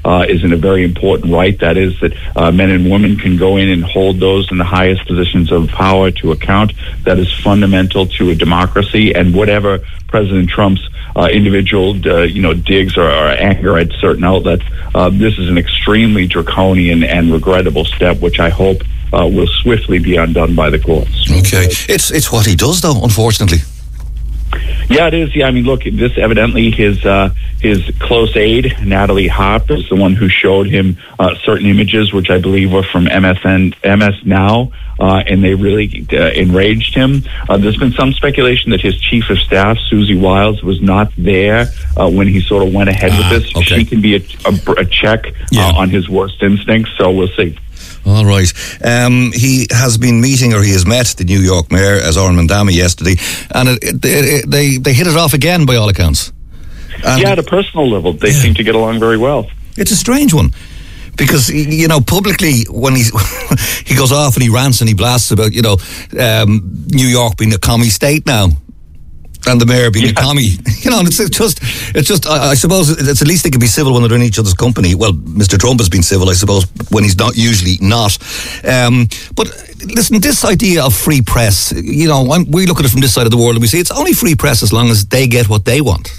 is a very important right. That is that men and women can go in and hold those in the highest positions of power to account. That is fundamental to a democracy. And whatever President Trump's individual, digs or anger at certain outlets, this is an extremely draconian and regrettable step, which I hope will swiftly be undone by the courts. Okay, it's what he does, though, unfortunately. Yeah, it is. Yeah, I mean, look, this evidently his close aide, Natalie Harp, is the one who showed him certain images, which I believe were from MS Now, and they really enraged him. There's been some speculation that his chief of staff, Susie Wiles, was not there when he sort of went ahead with this. Okay. She can be a check on his worst instincts, so we'll see. All right. He has been meeting, or he has met the New York mayor, Zoran Mandami, yesterday, and they hit it off again by all accounts. And at a personal level, they seem to get along very well. It's a strange one, because, publicly, when he goes off and he rants and he blasts about, New York being a commie state now, and the mayor being a commie, and it's just. I suppose it's at least they can be civil when they're in each other's company. Well, Mr. Trump has been civil, I suppose, when he's not usually not. But listen, this idea of free press, we look at it from this side of the world and we say it's only free press as long as they get what they want.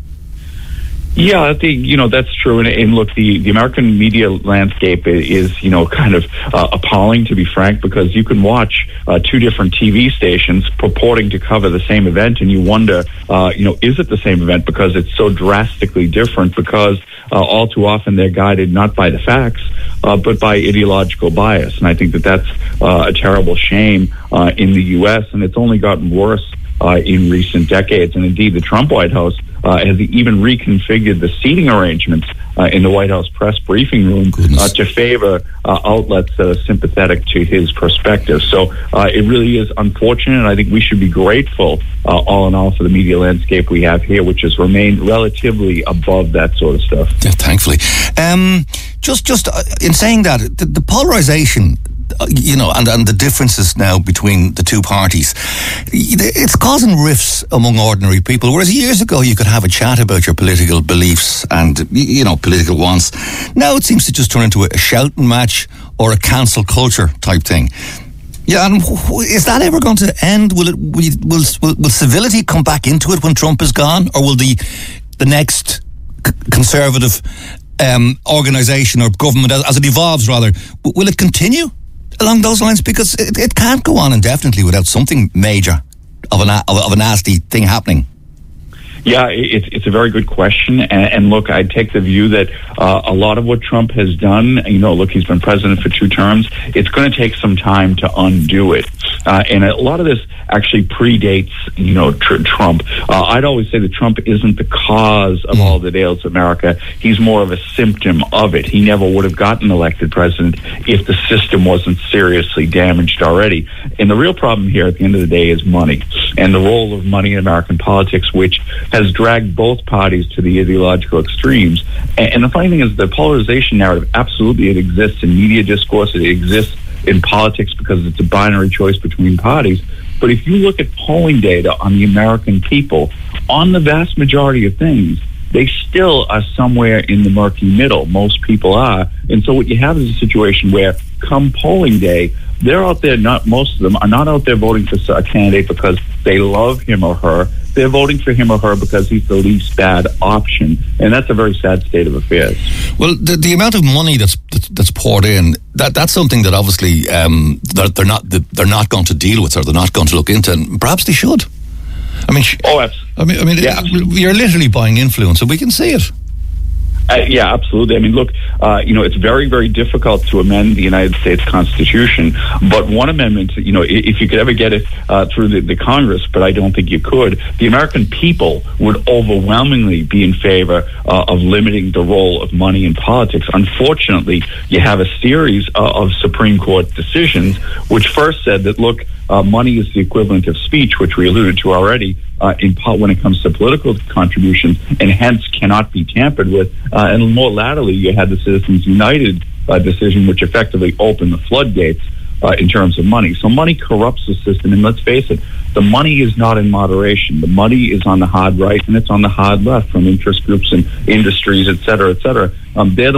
Yeah, I think, that's true. And look, the American media landscape is, kind of appalling, to be frank, because you can watch two different TV stations purporting to cover the same event, and you wonder, is it the same event? Because it's so drastically different, because all too often they're guided not by the facts, but by ideological bias. And I think that's a terrible shame in the U.S., and it's only gotten worse in recent decades. And indeed, the Trump White House has even reconfigured the seating arrangements in the White House press briefing room to favor outlets that are sympathetic to his perspective. So it really is unfortunate, and I think we should be grateful, all in all, for the media landscape we have here, which has remained relatively above that sort of stuff. Yeah, thankfully. Just in saying that, the polarization, and the differences now between the two parties, it's causing rifts among ordinary people. Whereas years ago you could have a chat about your political beliefs and, political wants. Now it seems to just turn into a shouting match or a cancel culture type thing. Yeah, and is that ever going to end? Will civility come back into it when Trump is gone, or will the next conservative organisation or government, as it evolves rather, will it continue along those lines? Because it can't go on indefinitely without something major of a nasty thing happening. Yeah, it's a very good question. And look, I take the view that a lot of what Trump has done, he's been president for 2 terms. It's going to take some time to undo it. And a lot of this actually predates, Trump. I'd always say that Trump isn't the cause of all that ails America. He's more of a symptom of it. He never would have gotten elected president if the system wasn't seriously damaged already. And the real problem here at the end of the day is money, and the role of money in American politics, which has dragged both parties to the ideological extremes. And the funny thing is, the polarization narrative, absolutely, it exists in media discourse, it exists in politics because it's a binary choice between parties. But if you look at polling data on the American people, on the vast majority of things, they still are somewhere in the murky middle. Most people are. And so what you have is a situation where, come polling day, they're out there, most of them are not out there voting for a candidate because they love him or her. They're voting for him or her because he's the least bad option, and that's a very sad state of affairs. Well, the amount of money that's poured in, that's something that obviously they're not going to deal with, or they're not going to look into, and perhaps they should. I mean, you're literally buying influence, and we can see it. Yeah, absolutely. I mean, look, it's very, very difficult to amend the United States Constitution, but one amendment, if you could ever get it through the Congress, but I don't think you could, the American people would overwhelmingly be in favor of limiting the role of money in politics. Unfortunately, you have a series of Supreme Court decisions which first said that, look, money is the equivalent of speech, which we alluded to already, when it comes to political contributions, and hence cannot be tampered with. And more latterly, you had the Citizens United decision, which effectively opened the floodgates in terms of money. So money corrupts the system, and let's face it, the money is not in moderation. The money is on the hard right, and it's on the hard left from interest groups and industries, et cetera, et cetera. They're the